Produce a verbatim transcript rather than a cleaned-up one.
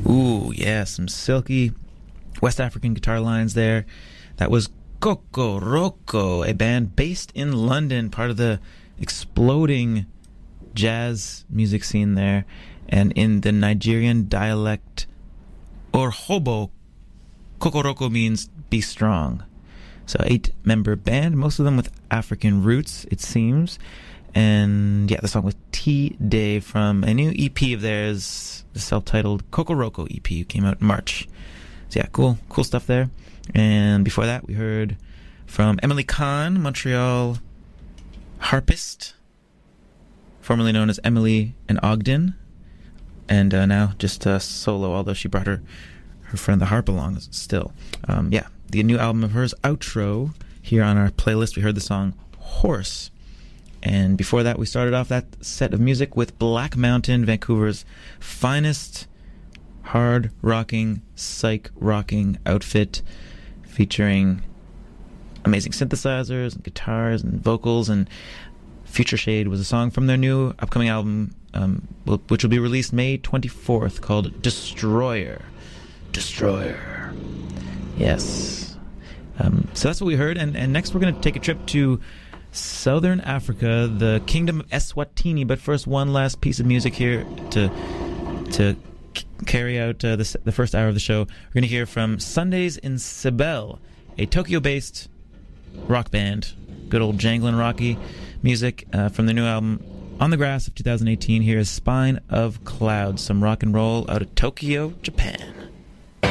Ooh, yeah, some silky West African guitar lines there. That was Kokoroko, a band based in London, part of the exploding jazz music scene there. And in the Nigerian dialect, Orhobo, Kokoroko means be strong. So eight-member band, most of them with African roots, it seems. And yeah, the song was T-Day from a new E P of theirs, the self-titled Kokoroko E P, came out in March. So yeah, cool, cool stuff there. And before that, we heard from Emily Kahn, Montreal harpist, formerly known as Emily and Ogden, and uh, now just uh, solo, although she brought her, her friend the harp along still. Um, yeah, the new album of hers, Outro, here on our playlist. We heard the song Horse. And before that, we started off that set of music with Black Mountain, Vancouver's finest hard-rocking, psych-rocking outfit, featuring amazing synthesizers and guitars and vocals. And Future Shade was a song from their new upcoming album, um, which will be released May twenty-fourth, called Destroyer. Destroyer. Yes. Um, so that's what we heard. And, and next we're going to take a trip to Southern Africa, the Kingdom of Eswatini. But first, one last piece of music here to to c- carry out uh, the, the first hour of the show. We're going to hear from Sundays in Sibel, a Tokyo-based rock band. Good old janglin' rocky music uh, from the new album On the Grass of two thousand eighteen. Here is Spine of Clouds, some rock and roll out of Tokyo, Japan.